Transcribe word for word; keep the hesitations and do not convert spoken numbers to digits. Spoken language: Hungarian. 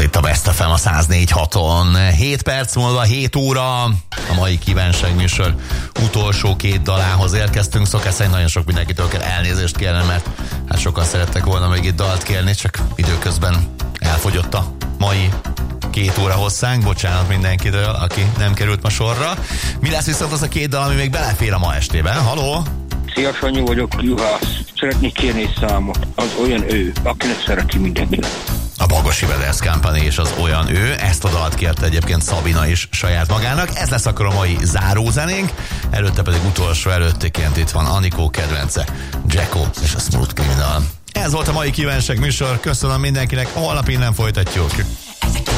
itt a Best ef em a száz négy haton. hét perc múlva, hét óra. A mai kívánságműsor utolsó két dalához érkeztünk. Szokás szerint nagyon sok mindenkitől kell elnézést kérni, mert hát sokan szerettek volna még itt dalt kérni, csak időközben elfogyott a mai két óra hosszánk. Bocsánat mindenkitől, aki nem került ma sorra. Mi lesz viszont az a két dal, ami még belefér a ma estében? Haló? Szia, Sanyi vagyok, juhász. Szeretnék kérni egy számot. Az olyan ő, akinek szereti mindenki. A Bagosi Brothers Company és az olyan ő. Ezt a dalt kérte egyébként Szabina is saját magának. Ez lesz akkor a mai zárózenénk. Előtte pedig utolsó előttiként itt van Anikó kedvence, Jacko és a Smooth Criminal. Ez volt a mai kívánság műsor. Köszönöm mindenkinek. Holnap innen folytatjuk.